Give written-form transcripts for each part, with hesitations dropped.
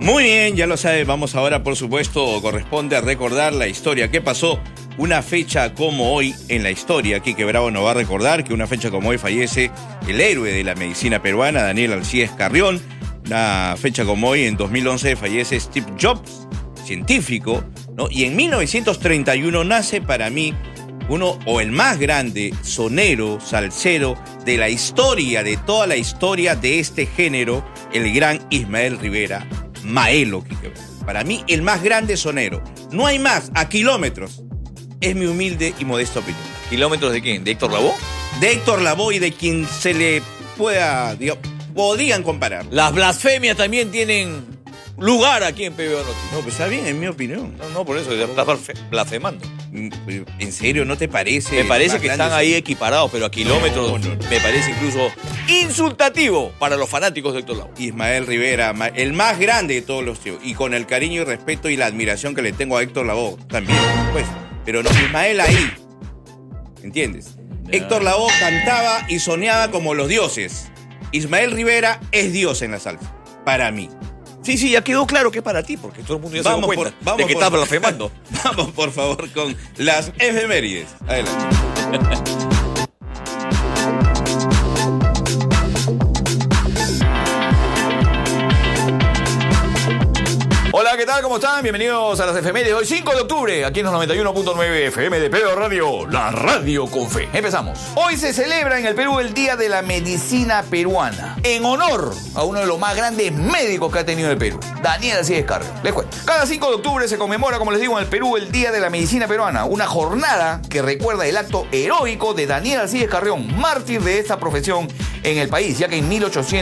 Muy bien, ya lo sabe, vamos ahora, por supuesto, corresponde a recordar la historia. ¿Qué pasó? Una fecha como hoy en la historia, Quique Bravo nos va a recordar que una fecha como hoy fallece el héroe de la medicina peruana, Daniel Alcides Carrión. Una fecha como hoy, en 2011, fallece Steve Jobs, científico, ¿no? Y en 1931 nace para mí uno o el más grande sonero, salsero de la historia, de toda la historia de este género, el gran Ismael Rivera, Maelo, Quique Bravo. Para mí, el más grande sonero. No hay más, a kilómetros. Es mi humilde y modesta opinión. ¿Kilómetros de quién? ¿De Héctor Lavoe? De Héctor Lavoe y de quien se le pueda, digamos, podrían comparar. Las blasfemias también tienen lugar aquí en PBO Noticias. No, pues está bien, en mi opinión. No, por eso, ya estás blasfemando. ¿En serio no te parece? Me parece que están ahí equiparados, pero a kilómetros No. me parece incluso insultativo para los fanáticos de Héctor Lavoe. Ismael Rivera, el más grande de todos los tíos. Y con el cariño y respeto y la admiración que le tengo a Héctor Lavoe también, pues. Pero no, Ismael ahí. ¿Entiendes? Ya. Héctor Lavoe cantaba y soñaba como los dioses. Ismael Rivera es Dios en la salsa, para mí. Sí, ya quedó claro que es para ti, porque todo el mundo ya se dio cuenta de que estás blasfemando. Vamos, por favor, con las efemérides. Adelante. Hola, ¿qué tal? ¿Cómo están? Bienvenidos a las efemérides. Hoy 5 de octubre, aquí en los 91.9 FM de PBO Radio, la radio con fe. Empezamos. Hoy se celebra en el Perú el Día de la Medicina Peruana, en honor a uno de los más grandes médicos que ha tenido el Perú, Daniel Alcides Carrión. Les cuento. Cada 5 de octubre se conmemora, como les digo, en el Perú el Día de la Medicina Peruana, una jornada que recuerda el acto heroico de Daniel Alcides Carrión, mártir de esta profesión en el país, ya que en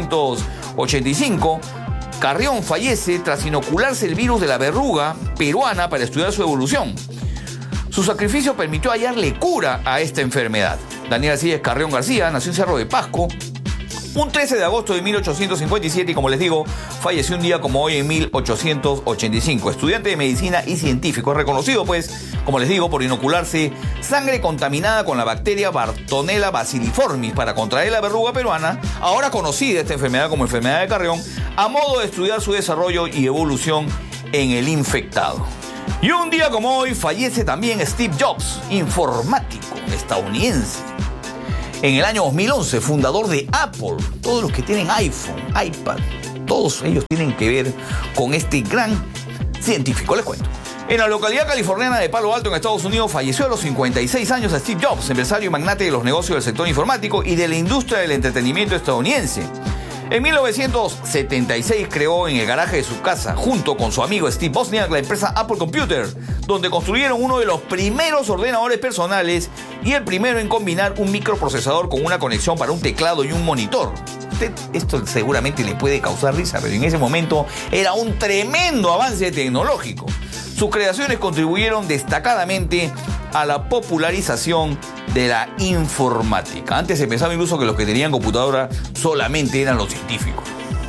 1885 Carrión fallece tras inocularse el virus de la verruga peruana para estudiar su evolución. Su sacrificio permitió hallarle cura a esta enfermedad. Daniel Alcides Carrión García nació en Cerro de Pasco un 13 de agosto de 1857 y, como les digo, falleció un día como hoy en 1885. Estudiante de medicina y científico, es reconocido, pues, como les digo, por inocularse sangre contaminada con la bacteria Bartonella bacilliformis para contraer la verruga peruana, ahora conocida esta enfermedad como enfermedad de Carrión, a modo de estudiar su desarrollo y evolución en el infectado. Y un día como hoy fallece también Steve Jobs, informático estadounidense. En el año 2011, fundador de Apple. Todos los que tienen iPhone, iPad, todos ellos tienen que ver con este gran científico. Les cuento. En la localidad californiana de Palo Alto, en Estados Unidos, falleció a los 56 años Steve Jobs, empresario y magnate de los negocios del sector informático y de la industria del entretenimiento estadounidense. En 1976 creó en el garaje de su casa, junto con su amigo Steve Wozniak, la empresa Apple Computer, donde construyeron uno de los primeros ordenadores personales y el primero en combinar un microprocesador con una conexión para un teclado y un monitor. Esto seguramente le puede causar risa, pero en ese momento era un tremendo avance tecnológico. Sus creaciones contribuyeron destacadamente a la popularización de la informática. Antes se pensaba incluso que los que tenían computadora solamente eran los científicos.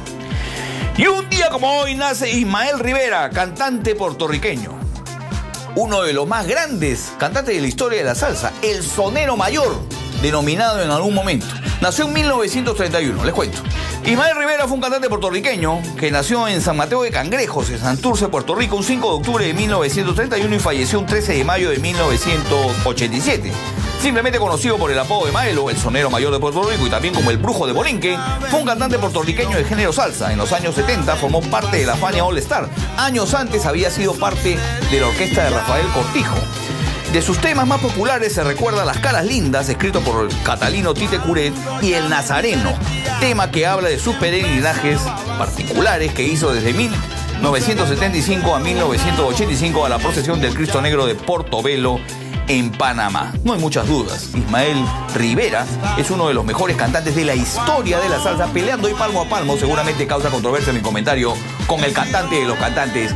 Y un día como hoy nace Ismael Rivera, cantante puertorriqueño. Uno de los más grandes cantantes de la historia de la salsa, el sonero mayor, denominado en algún momento. Nació en 1931, les cuento. Ismael Rivera fue un cantante puertorriqueño que nació en San Mateo de Cangrejos, en Santurce, Puerto Rico, un 5 de octubre de 1931 y falleció un 13 de mayo de 1987. Simplemente conocido por el apodo de Maelo, el sonero mayor de Puerto Rico, y también como el Brujo de Borinque, fue un cantante puertorriqueño de género salsa. En los años 70 formó parte de la Fania All Star. Años antes había sido parte de la orquesta de Rafael Cortijo. De sus temas más populares se recuerda Las Caras Lindas, escrito por el catalino Tite Curet, y El Nazareno, tema que habla de sus peregrinajes particulares que hizo desde 1975 a 1985 a la procesión del Cristo Negro de Portobelo, en Panamá. No hay muchas dudas, Ismael Rivera es uno de los mejores cantantes de la historia de la salsa, peleando y palmo a palmo. Seguramente causa controversia mi comentario con el cantante de los cantantes,